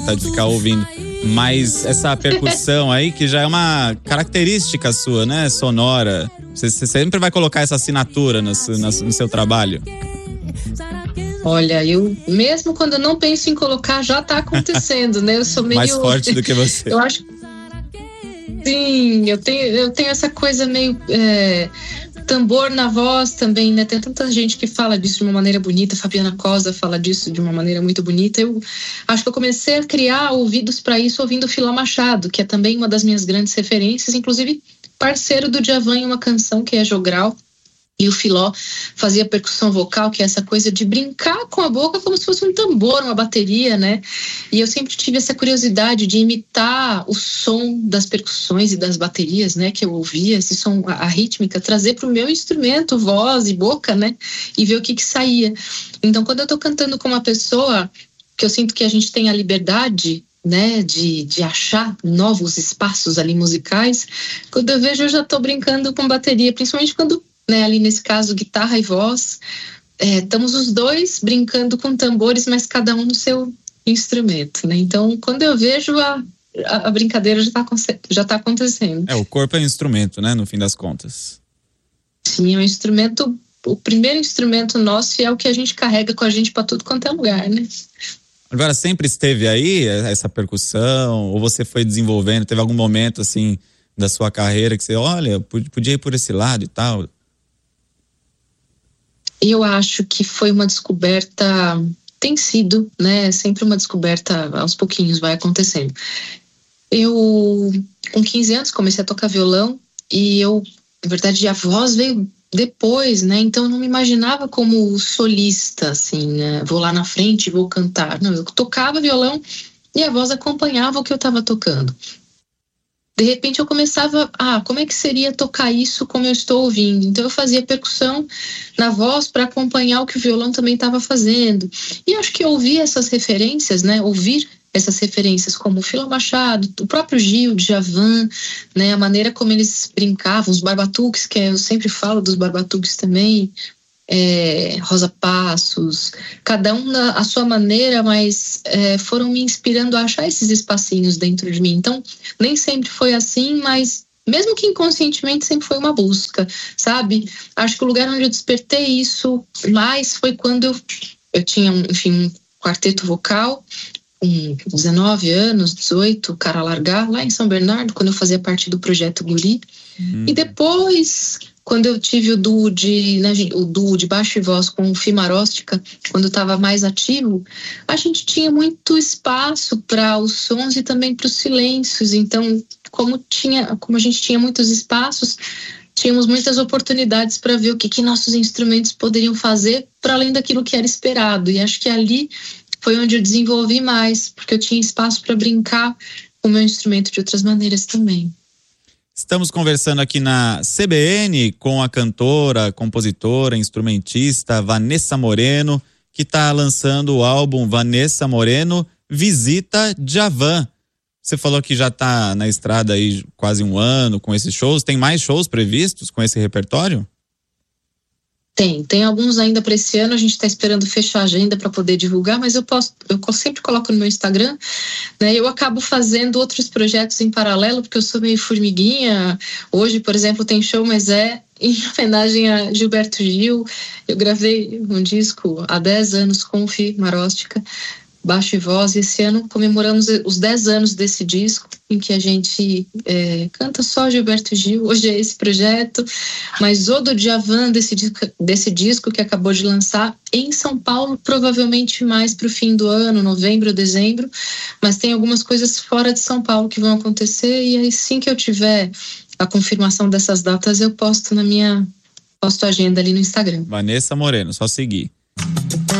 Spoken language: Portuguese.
tá, de ficar ouvindo. Mas essa percussão aí, que já é uma característica sua, né, sonora. Você sempre vai colocar essa assinatura no seu trabalho? Olha, eu mesmo quando eu não penso em colocar, já tá acontecendo, né? Eu sou meio... Mais forte do que você. Eu acho... Sim, eu tenho essa coisa meio... tambor na voz também, né? Tem tanta gente que fala disso de uma maneira bonita. Fabiana Cosa fala disso de uma maneira muito bonita. Eu acho que eu comecei a criar ouvidos para isso ouvindo Filó Machado, que é também uma das minhas grandes referências, inclusive parceiro do Djavan em uma canção que é Jogral. E o Filó fazia percussão vocal, que é essa coisa de brincar com a boca como se fosse um tambor, uma bateria, né? E eu sempre tive essa curiosidade de imitar o som das percussões e das baterias, né? Que eu ouvia, esse som, a rítmica, trazer para o meu instrumento, voz e boca, né? E ver o que saía. Então, quando eu tô cantando com uma pessoa, que eu sinto que a gente tem a liberdade, né, de achar novos espaços ali musicais, quando eu vejo, eu já tô brincando com bateria, principalmente quando, né, ali nesse caso, guitarra e voz, estamos os dois brincando com tambores, mas cada um no seu instrumento, né? Então, quando eu vejo, a brincadeira já tá acontecendo. O corpo é um instrumento, né, no fim das contas. Sim, é um instrumento, o primeiro instrumento nosso, e é o que a gente carrega com a gente para tudo quanto é lugar, né? Agora, sempre esteve aí essa percussão, ou você foi desenvolvendo, teve algum momento, assim, da sua carreira que você, olha, podia ir por esse lado e tal? Eu acho que foi uma descoberta, tem sido, né, sempre uma descoberta, aos pouquinhos vai acontecendo. Eu, com 15 anos, comecei a tocar violão e na verdade, a voz veio depois, né, então eu não me imaginava como solista, assim, né, vou lá na frente e vou cantar. Não, eu tocava violão e a voz acompanhava o que eu estava tocando. De repente eu começava, como é que seria tocar isso como eu estou ouvindo? Então eu fazia percussão na voz para acompanhar o que o violão também estava fazendo. E acho que ouvir essas referências, né, ouvir essas referências como o Filó Machado, o próprio Gil, Djavan, né, a maneira como eles brincavam, os barbatuques, que eu sempre falo dos barbatuques também, Rosa Passos, cada um à sua maneira, mas foram me inspirando a achar esses espacinhos dentro de mim. Então, nem sempre foi assim, mas mesmo que inconscientemente sempre foi uma busca, sabe? Acho que o lugar onde eu despertei isso mais foi quando eu tinha, enfim, um quarteto vocal, com 19 anos, 18, Cara Largar, lá em São Bernardo, quando eu fazia parte do Projeto Guri. E depois, quando eu tive o duo de baixo e voz com o Fimaróstica, quando eu estava mais ativo, a gente tinha muito espaço para os sons e também para os silêncios. Então, como a gente tinha muitos espaços, tínhamos muitas oportunidades para ver o que nossos instrumentos poderiam fazer para além daquilo que era esperado. E acho que ali foi onde eu desenvolvi mais, porque eu tinha espaço para brincar com o meu instrumento de outras maneiras também. Estamos conversando aqui na CBN com a cantora, compositora, instrumentista Vanessa Moreno, que está lançando o álbum Vanessa Moreno Visita Djavan. Você falou que já está na estrada aí quase um ano com esses shows. Tem mais shows previstos com esse repertório? Tem alguns ainda para esse ano, a gente está esperando fechar a agenda para poder divulgar, mas eu sempre coloco no meu Instagram, né? Eu acabo fazendo outros projetos em paralelo, porque eu sou meio formiguinha. Hoje, por exemplo, tem show, mas em homenagem a Gilberto Gil. Eu gravei um disco há 10 anos com o Fimaróstica, baixo e voz, e esse ano comemoramos os 10 anos desse disco, em que a gente canta só Gilberto Gil. Hoje é esse projeto, mas o do Djavan, desse disco que acabou de lançar em São Paulo, provavelmente mais para o fim do ano, novembro ou dezembro, mas tem algumas coisas fora de São Paulo que vão acontecer, e assim que eu tiver a confirmação dessas datas, eu posto a agenda ali no Instagram. Vanessa Moreno, só seguir.